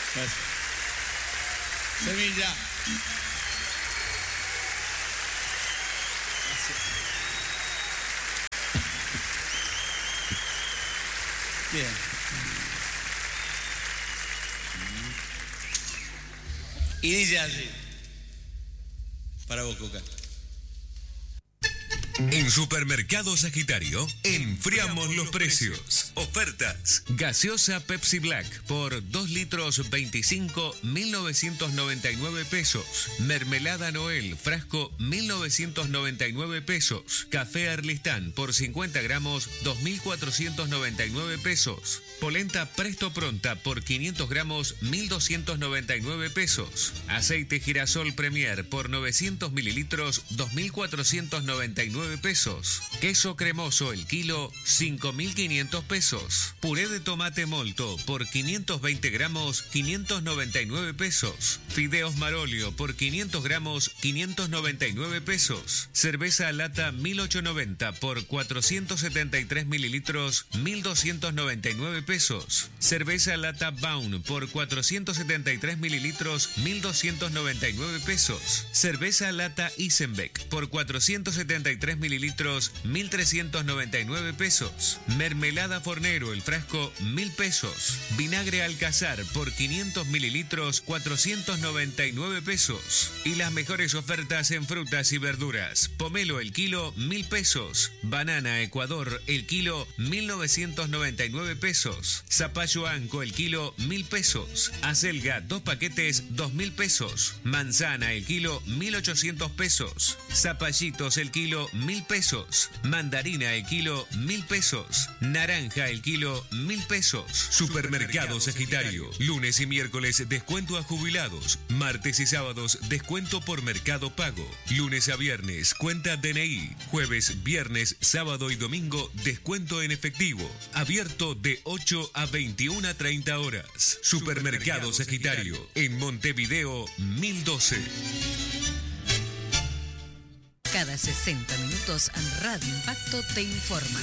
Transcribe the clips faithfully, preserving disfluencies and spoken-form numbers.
Gracias. Semilla. Gracias. Bien. Y dice así. Para vos, Coca. En Supermercado Sagitario, enfriamos los precios. Ofertas. Gaseosa Pepsi Black por dos litros veinticinco, mil novecientos noventa y nueve pesos. Mermelada Noel, frasco, mil novecientos noventa y nueve pesos. Café Arlistán por cincuenta gramos, dos mil cuatrocientos noventa y nueve pesos. Polenta Presto Pronta por quinientos gramos, mil doscientos noventa y nueve pesos. Aceite Girasol Premier por novecientos mililitros, dos mil cuatrocientos noventa y nueve pesos. Queso cremoso el kilo, cinco mil quinientos pesos. Puré de tomate molto por quinientos veinte gramos, quinientos noventa y nueve pesos. Fideos Marolio por quinientos gramos, quinientos noventa y nueve pesos. Cerveza lata mil ochocientos noventa por cuatrocientos setenta y tres mililitros, mil doscientos noventa y nueve pesos. Cerveza lata Baun por cuatrocientos setenta y tres mililitros, mil doscientos noventa y nueve pesos. Cerveza lata Isenbeck por cuatrocientos setenta y tres mililitros, mil trescientos noventa y nueve pesos. Mermelada Fornero el frasco, mil pesos. Vinagre Alcazar por quinientos mililitros, cuatrocientos noventa y nueve pesos. Y las mejores ofertas en frutas y verduras. Pomelo el kilo, mil pesos. Banana Ecuador el kilo, mil novecientos noventa y nueve pesos. Zapallo Anco el kilo, mil pesos. Acelga dos paquetes, dos mil pesos. Manzana el kilo, mil ochocientos pesos. Zapallitos el kilo, mil pesos. Mandarina el kilo, mil pesos. Naranja el kilo, mil pesos. Supermercado Sagitario. Lunes y miércoles descuento a jubilados. Martes y sábados descuento por Mercado Pago. Lunes a viernes cuenta D N I. Jueves, viernes, sábado y domingo descuento en efectivo. Abierto de ocho a veintiuna treinta horas. Supermercado Sagitario. En Montevideo mil doce. Cada sesenta minutos Radio Impacto te informa.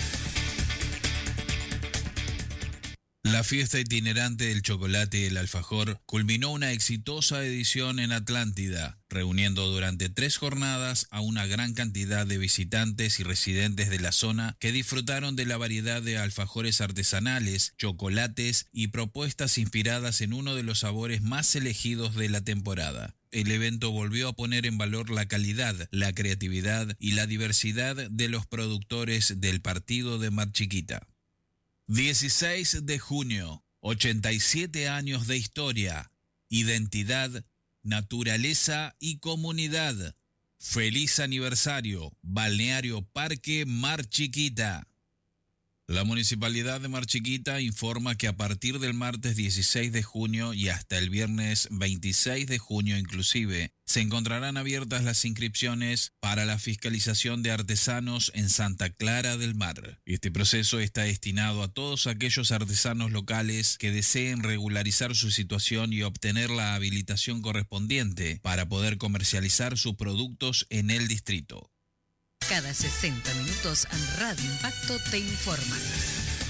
La fiesta itinerante del chocolate y el alfajor culminó una exitosa edición en Atlántida, reuniendo durante tres jornadas a una gran cantidad de visitantes y residentes de la zona que disfrutaron de la variedad de alfajores artesanales, chocolates y propuestas inspiradas en uno de los sabores más elegidos de la temporada. El evento volvió a poner en valor la calidad, la creatividad y la diversidad de los productores del partido de Mar Chiquita. dieciséis de junio, ochenta y siete años de historia, identidad, naturaleza y comunidad. Feliz aniversario, Balneario Parque Mar Chiquita. La Municipalidad de Mar Chiquita informa que a partir del martes dieciséis de junio y hasta el viernes veintiséis de junio inclusive, se encontrarán abiertas las inscripciones para la fiscalización de artesanos en Santa Clara del Mar. Este proceso está destinado a todos aquellos artesanos locales que deseen regularizar su situación y obtener la habilitación correspondiente para poder comercializar sus productos en el distrito. Cada sesenta minutos Radio Impacto te informa.